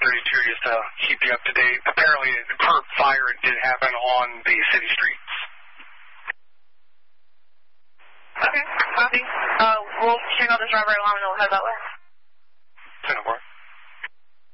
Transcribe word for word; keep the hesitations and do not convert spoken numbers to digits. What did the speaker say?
thirty-two just to keep you up to date. Apparently, the curb fire did happen on the city streets. Okay, copy. Uh, we'll check out this robbery alarm and then we'll head that way.